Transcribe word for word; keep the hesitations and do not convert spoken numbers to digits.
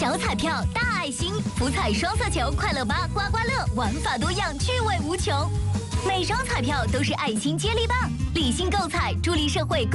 小彩票大爱心，福彩双色球快乐吧刮刮乐，玩法多样，趣味无穷。每张彩票都是爱心接力棒，理性购彩，助力社会。